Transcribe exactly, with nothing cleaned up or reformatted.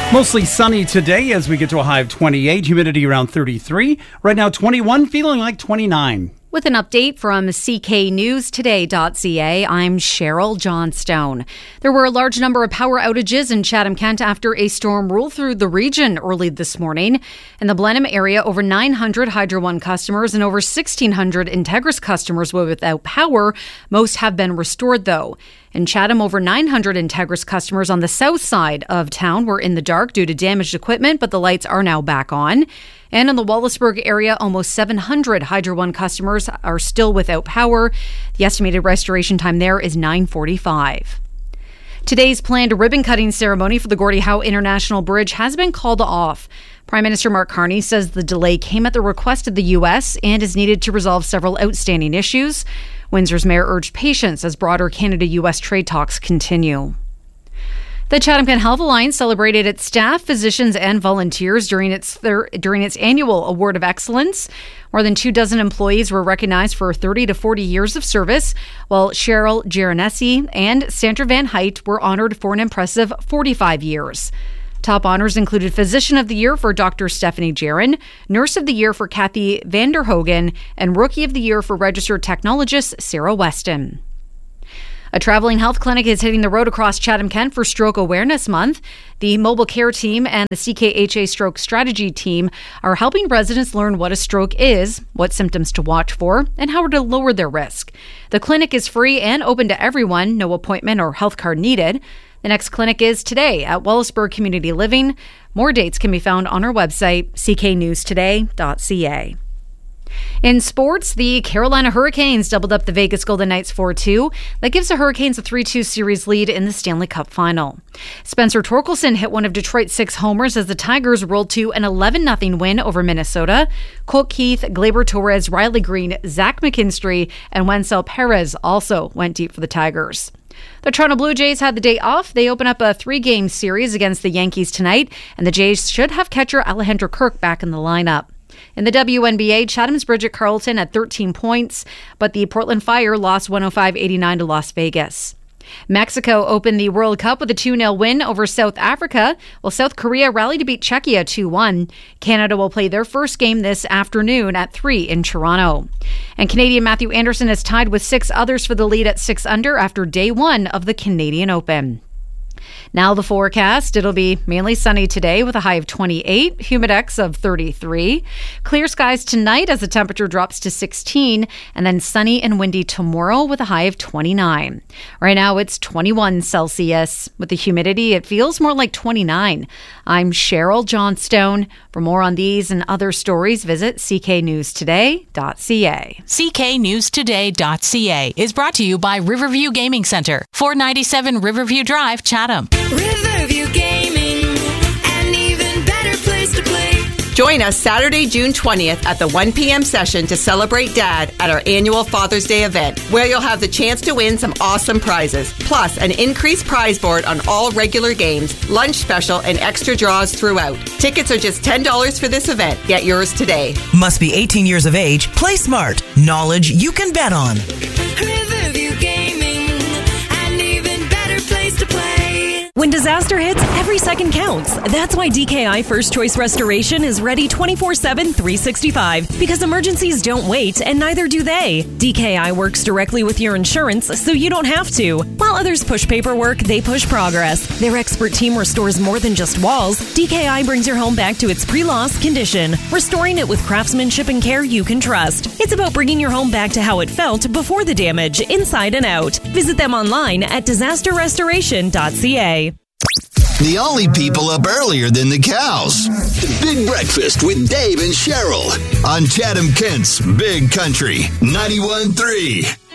Mostly sunny today as we get to a high of twenty-eight, humidity around thirty-three. Right now twenty-one, feeling like twenty-nine. With an update from C K News Today dot C A, I'm Cheryl Johnstone. There were a large number of power outages in Chatham-Kent after a storm rolled through the region early this morning. In the Blenheim area, over nine hundred Hydro One customers and over sixteen hundred Integris customers were without power. Most have been restored, though. In Chatham, over nine hundred Integris customers on the south side of town were in the dark due to damaged equipment, but the lights are now back on. And in the Wallaceburg area, almost seven hundred Hydro One customers are still without power. The estimated restoration time there is nine forty-five. Today's planned ribbon-cutting ceremony for the Gordie Howe International Bridge has been called off. Prime Minister Mark Carney says the delay came at the request of the U S and is needed to resolve several outstanding issues. Windsor's mayor urged patience as broader Canada-U S trade talks continue. The Chatham-Kent Health Alliance celebrated its staff, physicians, and volunteers during its thir- during its annual Award of Excellence. More than two dozen employees were recognized for thirty to forty years of service, while Cheryl Geronesi and Sandra Van Height were honored for an impressive forty-five years. Top honors included Physician of the Year for Doctor Stephanie Jaron, Nurse of the Year for Kathy Vanderhogen, and Rookie of the Year for Registered Technologist Sarah Weston. A traveling health clinic is hitting the road across Chatham-Kent for Stroke Awareness Month. The mobile care team and the C K H A Stroke Strategy team are helping residents learn what a stroke is, what symptoms to watch for, and how to lower their risk. The clinic is free and open to everyone, no appointment or health card needed. The next clinic is today at Wallaceburg Community Living. More dates can be found on our website, C K News Today dot C A. In sports, the Carolina Hurricanes doubled up the Vegas Golden Knights four two. That gives the Hurricanes a three two series lead in the Stanley Cup final. Spencer Torkelson hit one of Detroit's six homers as the Tigers rolled to an eleven nothing win over Minnesota. Colt Keith, Gleyber Torres, Riley Green, Zach McKinstry, and Wencel Perez also went deep for the Tigers. The Toronto Blue Jays had the day off. They open up a three-game series against the Yankees tonight, and the Jays should have catcher Alejandro Kirk back in the lineup. In the W N B A, Chatham's Bridget Carlton had thirteen points, but the Portland Fire lost one oh five eighty-nine to Las Vegas. Mexico opened the World Cup with a two nil win over South Africa, while South Korea rallied to beat Czechia two one. Canada will play their first game this afternoon at three in Toronto. And Canadian Matthew Anderson is tied with six others for the lead at six under after day one of the Canadian Open. Now the forecast. It'll be mainly sunny today with a high of twenty-eight, humidex of thirty-three. Clear skies tonight as the temperature drops to sixteen, and then sunny and windy tomorrow with a high of twenty-nine. Right now it's twenty-one Celsius. With the humidity, it feels more like twenty-nine. I'm Cheryl Johnstone. For more on these and other stories, visit C K News Today dot C A. C K News Today dot C A is brought to you by Riverview Gaming Center, four ninety-seven Riverview Drive, Chatham. Riverview Gaming, an even better place to play. Join us Saturday, June twentieth at the one p.m. session to celebrate Dad at our annual Father's Day event, where you'll have the chance to win some awesome prizes, plus an increased prize board on all regular games, lunch special, and extra draws throughout. Tickets are just ten dollars for this event. Get yours today. Must be eighteen years of age. Play smart. Knowledge you can bet on. Riverview Gaming, an even better place to play. When disaster hits, every second counts. That's why D K I First Choice Restoration is ready twenty-four seven, three sixty-five. Because emergencies don't wait, and neither do they. D K I works directly with your insurance, so you don't have to. While others push paperwork, they push progress. Their expert team restores more than just walls. D K I brings your home back to its pre-loss condition, restoring it with craftsmanship and care you can trust. It's about bringing your home back to how it felt before the damage, inside and out. Visit them online at disaster restoration dot C A. The only people up earlier than the cows. The Big Breakfast with Dave and Cheryl on Chatham-Kent's Big Country ninety-one point three.